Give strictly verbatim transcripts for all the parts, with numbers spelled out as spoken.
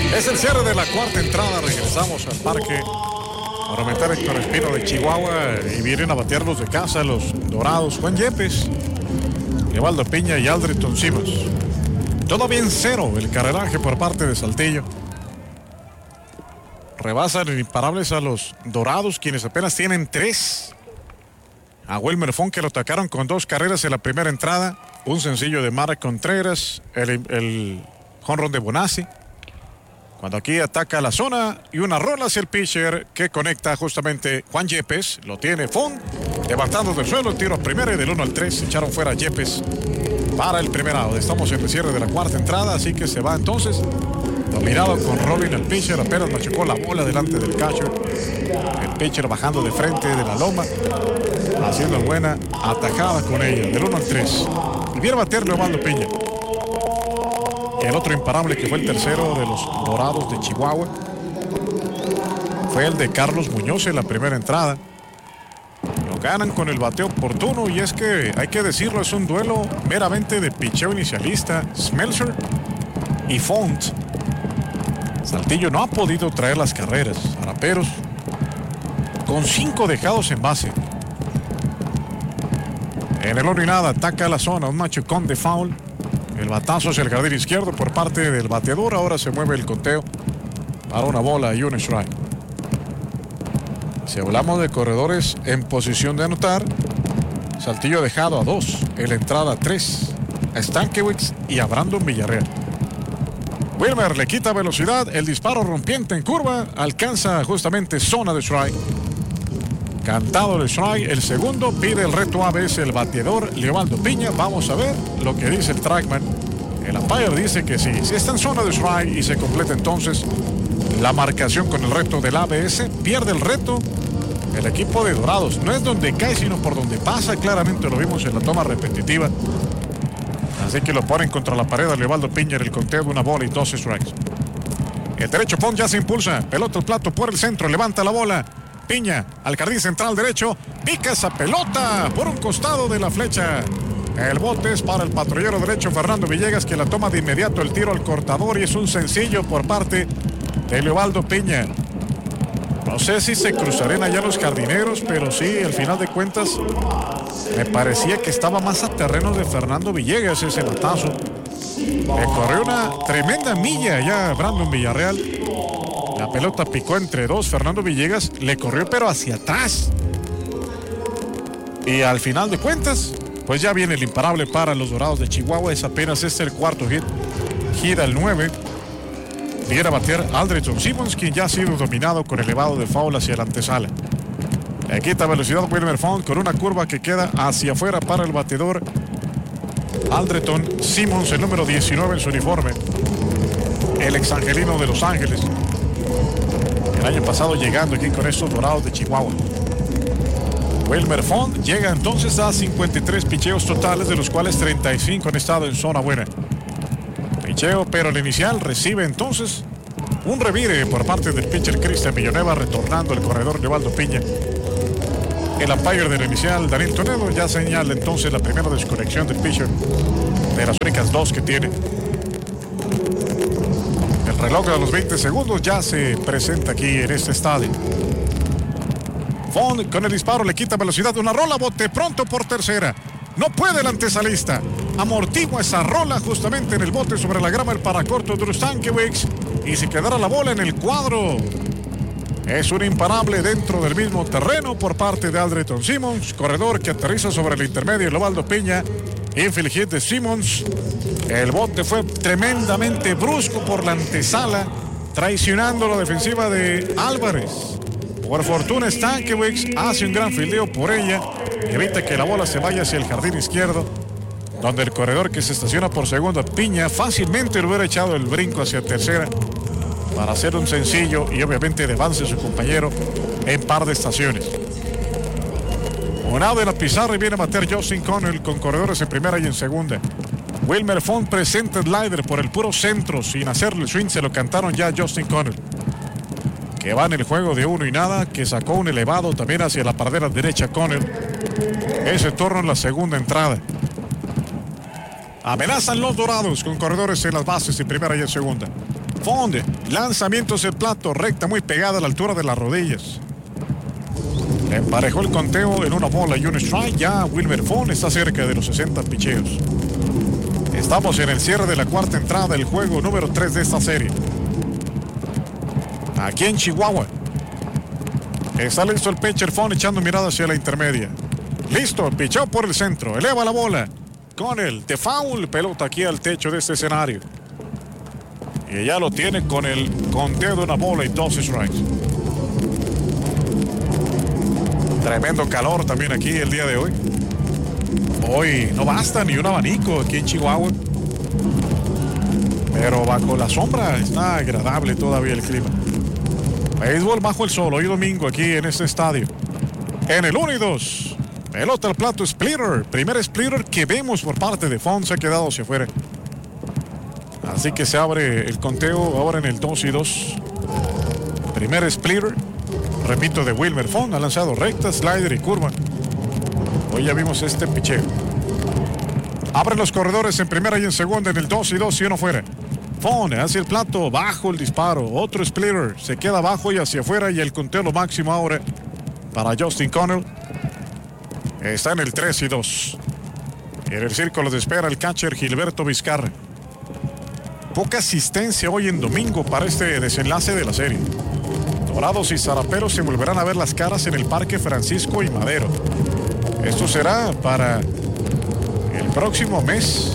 Es el cierre de la cuarta entrada. Regresamos al parque Monumental Héctor Espino de Chihuahua y vienen a batear los de casa, los Dorados. Juan Yepes, Leobaldo Piña y Aldrich Simmons. Todavía en cero el carreraje por parte de Saltillo. Rebasan en imparables a los Dorados, quienes apenas tienen tres. A Wilmer Font, que lo atacaron con dos carreras en la primera entrada. Un sencillo de Marek Contreras, el, el jonrón de Bonazzi. Cuando aquí ataca la zona y una rola hacia el pitcher que conecta justamente Juan Yepes. Lo tiene Font, levantando del suelo, el tiro a primera y del uno al tres. Echaron fuera a Yepes para el primer out. Estamos en el cierre de la cuarta entrada, así que se va entonces. Dominado con Robin, el pitcher apenas machucó la bola delante del catcher. El pitcher bajando de frente de la loma, haciendo buena atajada con ella, del uno al tres. Y viene a bater Leobaldo Piña. El otro imparable, que fue el tercero de los Dorados de Chihuahua, fue el de Carlos Muñoz en la primera entrada. Lo ganan con el bateo oportuno, y es que, hay que decirlo, es un duelo meramente de picheo inicialista. Smeltzer y Font. Saltillo no ha podido traer las carreras. Araperos con cinco dejados en base. En el uno y nada, ataca la zona, un machucón de foul. El batazo hacia el jardín izquierdo por parte del bateador. Ahora se mueve el conteo para una bola y un strike. Si hablamos de corredores en posición de anotar, Saltillo ha dejado a dos en la entrada, tres a Stankiewicz y a Brandon Villarreal. Wilmer le quita velocidad, el disparo rompiente en curva, alcanza justamente zona de strike. Cantado el strike, el segundo, pide el reto A B S el bateador Leobaldo Piña. Vamos a ver lo que dice el trackman. El umpire dice que sí, si está en zona de strike y se completa entonces la marcación con el reto del A B S, pierde el reto el equipo de Dorados. No es donde cae, sino por donde pasa. Claramente lo vimos en la toma repetitiva. Así que lo ponen contra la pared a Leobaldo Piña en el conteo de una bola y dos strikes. El derecho Font ya se impulsa, pelota al plato por el centro, levanta la bola. Piña al jardín central derecho, pica esa pelota por un costado de la flecha. El bote es para el patrullero derecho Fernando Villegas, que la toma de inmediato el tiro al cortador, y es un sencillo por parte de Leobaldo Piña. No sé si se cruzarán allá los jardineros, pero sí, al final de cuentas me parecía que estaba más a terreno de Fernando Villegas ese batazo. Le corrió una tremenda milla allá a Brandon Villarreal. La pelota picó entre dos. Fernando Villegas le corrió pero hacia atrás. Y al final de cuentas, pues ya viene el imparable para los Dorados de Chihuahua. Es apenas este el cuarto hit. Gira el nueve. Viene a batear Aldrich Simmons, quien ya ha sido dominado con elevado de foul hacia la antesala. Le quita velocidad Wilmer Font con una curva que queda hacia afuera para el batedor Aldrich Simmons, el número diecinueve en su uniforme. El exangelino de Los Ángeles. El año pasado llegando aquí con estos Dorados de Chihuahua. Wilmer Font llega entonces a cincuenta y tres picheos totales, de los cuales treinta y cinco han estado en zona buena. Picheo, pero el inicial recibe entonces un revire por parte del pitcher Cristian Villanueva, retornando el corredor Leobaldo Piña. El umpire del inicial, Daniel Toledo, ya señala entonces la primera desconexión del pitcher, de las únicas dos que tiene. El reloj de los veinte segundos ya se presenta aquí en este estadio. Font con el disparo le quita velocidad, una rola, bote pronto por tercera. No puede el antesalista. Amortigua esa rola justamente en el bote sobre la grama el paracorto de Stankiewicz, y se quedará la bola en el cuadro. Es un imparable dentro del mismo terreno por parte de Aldrich Simmons, corredor que aterriza sobre el intermedio Leobaldo Piña. Infield hit de Simmons. El bote fue tremendamente brusco por la antesala, traicionando la defensiva de Álvarez. Por fortuna Stankiewicz hace un gran fildeo por ella, evita que la bola se vaya hacia el jardín izquierdo, donde el corredor que se estaciona por segunda, Piña, fácilmente le hubiera echado el brinco hacia tercera para hacer un sencillo y obviamente de avance a su compañero en par de estaciones. Un out de la pizarra y viene a bater Justin Connell con corredores en primera y en segunda. Wilmer Font presenta el slider por el puro centro, sin hacerle el swing, se lo cantaron ya a Justin Connell, que va en el juego de uno y nada, que sacó un elevado también hacia la paradera derecha Connell. Ese turno en la segunda entrada. Amenazan los Dorados con corredores en las bases en primera y en segunda. Fond, lanzamientos el plato, recta muy pegada a la altura de las rodillas. Emparejó el conteo en una bola y un strike. Ya Wilmer Fond está cerca de los sesenta picheos. Estamos en el cierre de la cuarta entrada del juego número tres de esta serie. Aquí en Chihuahua. Está listo el pitcher Fond echando mirada hacia la intermedia. Listo, pichó por el centro, eleva la bola. Con el de foul, pelota aquí al techo de este escenario. Y ya lo tiene con el conteo de una bola y dos strikes. Tremendo calor también aquí el día de hoy. Hoy no basta ni un abanico aquí en Chihuahua. Pero bajo la sombra está agradable todavía el clima. Béisbol bajo el sol, hoy domingo aquí en este estadio. En el uno y dos. Pelota al plato, splitter. Primer splitter que vemos por parte de Fond, se ha quedado hacia afuera. Así que se abre el conteo ahora en el dos y dos. Primer splitter. Repito, de Wilmer Fond. Ha lanzado recta, slider y curva. Hoy ya vimos este picheo. Abren los corredores en primera y en segunda en el dos y dos y uno fuera. Fond hacia el plato, bajo el disparo. Otro splitter. Se queda abajo y hacia afuera y el conteo lo máximo ahora para Justin Connell. Está en el tres y dos. En el círculo de espera el catcher Gilberto Vizcarra. Poca asistencia hoy en domingo para este desenlace de la serie. Dorados y Zaraperos se volverán a ver las caras en el Parque Francisco y Madero. Esto será para el próximo mes.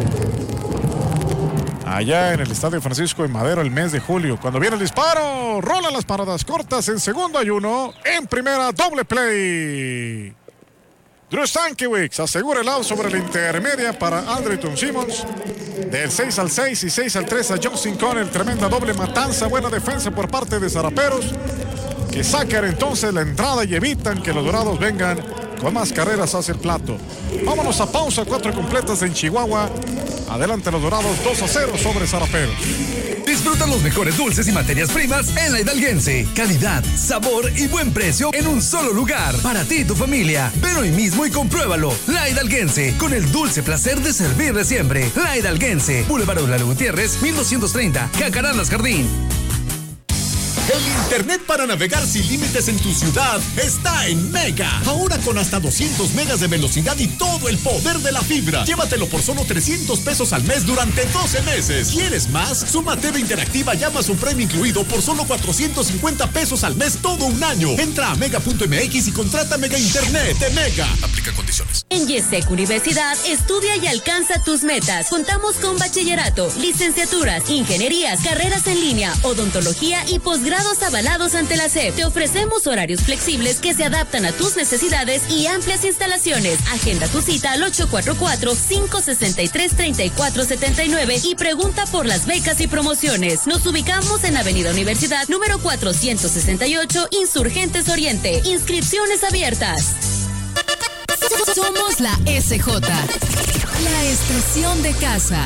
Allá en el Estadio Francisco y Madero el mes de julio. Cuando viene el disparo, rola las paradas cortas. En segundo hay uno. En primera, doble play. Drew Stankiewicz asegura el out sobre la intermedia para Andrelton Simmons. Del seis al seis y seis al tres a Justin Connell. Tremenda doble matanza. Buena defensa por parte de Zaraperos, que sacan entonces la entrada y evitan que los Dorados vengan con más carreras hacia el plato. Vámonos a pausa. Cuatro completas en Chihuahua. Adelante los Dorados, dos a cero sobre Zaraperos. Disfruta los mejores dulces y materias primas en La Hidalguense. Calidad, sabor y buen precio en un solo lugar. Para ti y tu familia. Ven hoy mismo y compruébalo. La Hidalguense, con el dulce placer de servirle siempre. La Hidalguense, Boulevard Eulalia Gutiérrez, mil doscientos treinta, Jacarandas Jardín. El internet para navegar sin límites en tu ciudad está en Mega. Ahora con hasta doscientos megas de velocidad y todo el poder de la fibra. Llévatelo por solo trescientos pesos al mes durante doce meses. ¿Quieres más? Suma T V Interactiva y Amazon Prime incluido por solo cuatrocientos cincuenta pesos al mes todo un año. Entra a mega punto m x y contrata Mega Internet de Mega. Aplica condiciones. En YESEC Universidad, estudia y alcanza tus metas. Contamos con bachillerato, licenciaturas, ingenierías, carreras en línea, odontología y posgrado avalados ante la S E P. Te ofrecemos horarios flexibles que se adaptan a tus necesidades y amplias instalaciones. Agenda tu cita al ocho cuatro cuatro, cinco seis tres, tres cuatro siete nueve y pregunta por las becas y promociones. Nos ubicamos en Avenida Universidad, número cuatrocientos sesenta y ocho, Insurgentes Oriente. Inscripciones abiertas. Somos la S J, la estación de casa.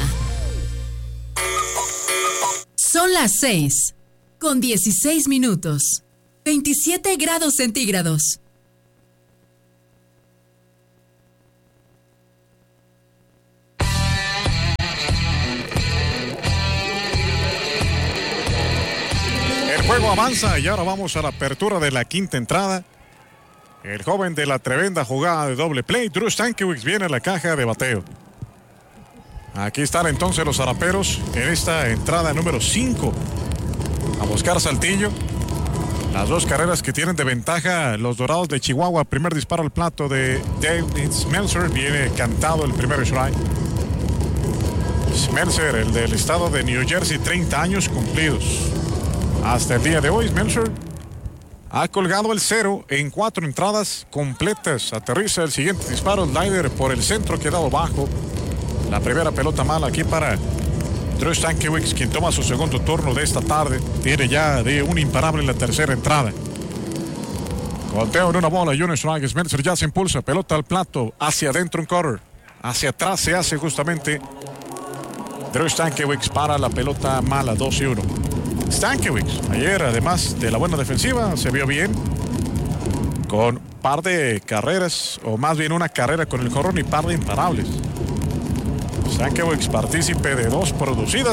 Son las seis. Con dieciséis minutos, veintisiete grados centígrados. El juego avanza y ahora vamos a la apertura de la quinta entrada. El joven de la tremenda jugada de doble play, Drew Stankiewicz, viene a la caja de bateo. Aquí están entonces los Zaraperos en esta entrada número cinco. A buscar saltillo. Las dos carreras que tienen de ventaja los Dorados de Chihuahua. Primer disparo al plato de David Smeltzer. Viene cantado el primer strike. Smeltzer, el del estado de New Jersey, treinta años cumplidos. Hasta el día de hoy, Smeltzer ha colgado el cero en cuatro entradas completas. Aterriza el siguiente disparo, slider por el centro, quedado bajo. La primera pelota mala aquí para Drew Stankiewicz, quien toma su segundo turno de esta tarde. Tiene ya de un imparable en la tercera entrada. Conteo en una bola y un strike. Smeltzer ya se impulsa. Pelota al plato. Hacia adentro un cutter. Hacia atrás se hace justamente Drew Stankiewicz para la pelota mala. dos y uno. Stankiewicz, ayer, además de la buena defensiva, se vio bien. Con par de carreras, o más bien una carrera con el jonrón y par de imparables. Stankiewicz partícipe de dos producidas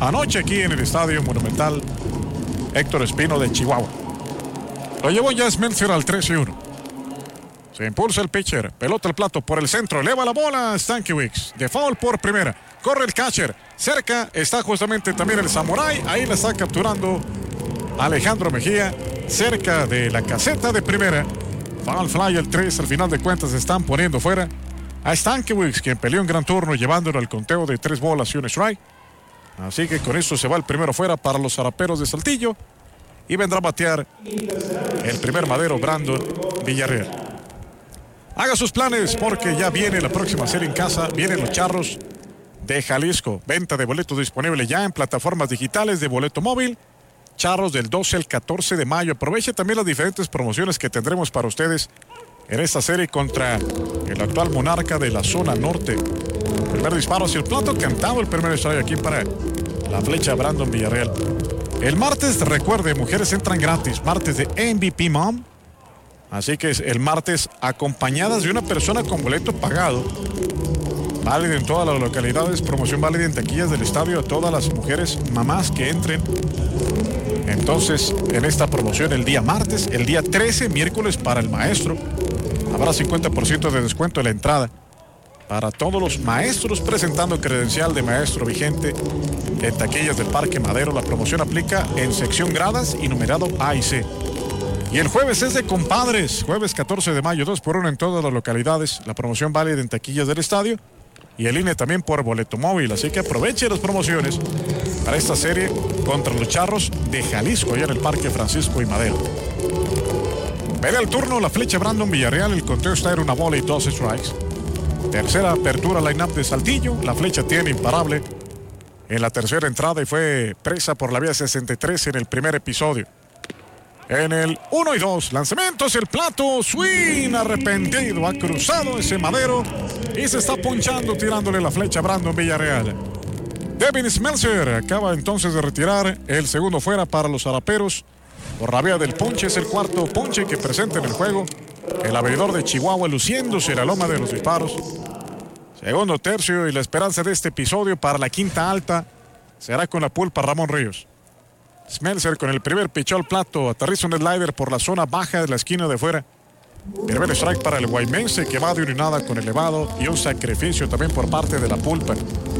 anoche aquí en el Estadio Monumental Héctor Espino de Chihuahua. Lo llevó ya Smeltzer al tres y uno. Se impulsa el pitcher, pelota al plato por el centro, eleva la bola Stankiewicz, de foul por primera, corre el catcher, cerca está justamente también el Samurai, ahí la está capturando Alejandro Mejía, cerca de la caseta de primera. Foul fly el tres, al final de cuentas se están poniendo fuera a Stankiewicz, quien peleó un gran turno llevándolo al conteo de tres bolas y un strike. Así que con eso se va el primero fuera para los Zaraperos de Saltillo y vendrá a batear el primer madero Brandon Villarreal. Haga sus planes porque ya viene la próxima serie en casa, vienen los Charros de Jalisco. Venta de boletos disponible ya en plataformas digitales de boleto móvil. Charros del doce al catorce de mayo. Aproveche también las diferentes promociones que tendremos para ustedes en esta serie contra el actual monarca de la zona norte. Primer disparo hacia el plato, cantado el primer strike aquí para la flecha Brandon Villarreal. El martes, recuerde, mujeres entran gratis, martes de M V P Mom. Así que el martes acompañadas de una persona con boleto pagado. Válido en todas las localidades, promoción válida en taquillas del estadio a todas las mujeres mamás que entren. Entonces, en esta promoción el día martes, el día trece, miércoles para el maestro, habrá cincuenta por ciento de descuento en la entrada para todos los maestros presentando credencial de maestro vigente en taquillas del Parque Madero. La promoción aplica en sección gradas y numerado A y C. Y el jueves es de compadres, jueves catorce de mayo, dos por uno en todas las localidades. La promoción válida en taquillas del estadio y el I N E también por boleto móvil. Así que aproveche las promociones para esta serie contra los Charros de Jalisco, allá en el Parque Francisco y Madero. Ve el turno la flecha Brandon Villarreal, el conteo está en una bola y dos strikes. Tercera apertura line-up de Saltillo, la flecha tiene imparable en la tercera entrada y fue presa por la vía sesenta y tres en el primer episodio. En el uno y dos, lanzamientos, el plato, swing, arrepentido, ha cruzado ese madero y se está ponchando, tirándole la flecha a Brandon Villarreal. Devin Smeltzer acaba entonces de retirar el segundo fuera para los Zaraperos. Por la vía del ponche, es el cuarto ponche que presenta en el juego. El abridor de Chihuahua luciéndose la loma de los disparos. Segundo tercio y la esperanza de este episodio para la quinta alta será con la pulpa Ramón Ríos. Smeltzer con el primer pichó al plato, aterriza un slider por la zona baja de la esquina de fuera. Primer strike para el guaymense que va de una y nada con elevado y un sacrificio también por parte de la pulpa.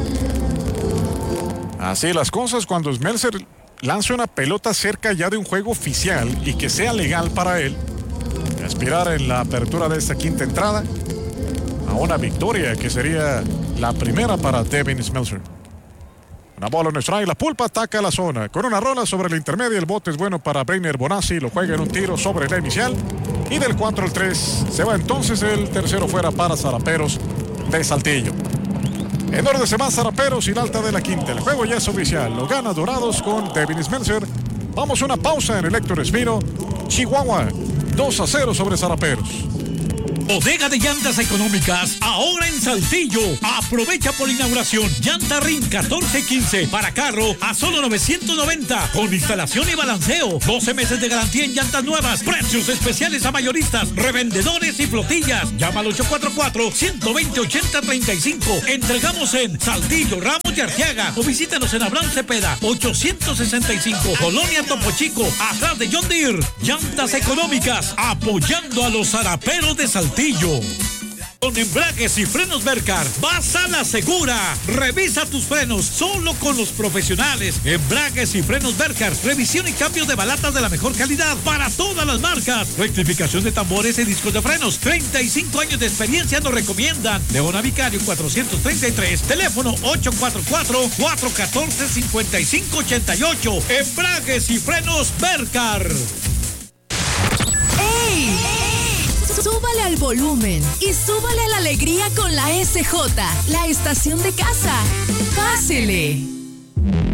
Así las cosas cuando Smeltzer lanza una pelota cerca ya de un juego oficial y que sea legal para él. Aspirar en la apertura de esta quinta entrada a una victoria que sería la primera para Devin Smeltzer. Una bola, un strike, la pulpa ataca la zona. Con una rola sobre la intermedia, el bote es bueno para Breiner Bonazzi, lo juega en un tiro sobre la inicial. Y del cuatro al tres se va entonces el tercero fuera para Zaraperos de Saltillo. En orden se van Zaraperos y la alta de la quinta. El juego ya es oficial, lo gana Dorados con Devin Smeltzer. Vamos a una pausa en el Héctor Espino. Chihuahua, dos a cero sobre Zaraperos. Bodega de llantas económicas, ahora en Saltillo. Aprovecha por inauguración. Llanta Rin catorce quince para carro a solo novecientos noventa con instalación y balanceo. doce meses de garantía en llantas nuevas. Precios especiales a mayoristas, revendedores y flotillas. Llama al ocho cuatro cuatro, uno dos cero, ocho cero tres cinco. Entregamos en Saltillo, Ramos y Arteaga. O visítanos en Abraham Cepeda, ochocientos sesenta y cinco, Colonia Topo Chico, atrás de John Deere. Llantas económicas, apoyando a los zaraperos de Saltillo. Con embragues y frenos Bercar, vas a la segura. Revisa tus frenos solo con los profesionales. Embragues y frenos Bercar, revisión y cambio de balatas de la mejor calidad para todas las marcas. Rectificación de tambores y discos de frenos. treinta y cinco años de experiencia nos recomiendan. Leona Vicario cuatrocientos treinta y tres, teléfono ocho cuatro cuatro, cuatro uno cuatro, cinco cinco ocho ocho. Embragues y frenos Bercar. ¡Ey! Súbale al volumen y súbale a la alegría con la S J, la estación de casa. ¡Pásele!